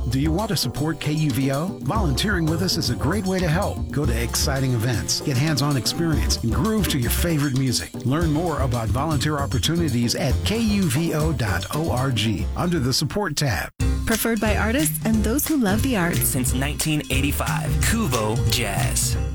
Do you want to support KUVO? Volunteering with us is a great way to help. Go to exciting events, get hands-on experience, and groove to your favorite music. Learn more about volunteer opportunities at kuvo.org under the Support tab. Preferred by artists and those who love the arts. Since 1985, Kuvo Jazz.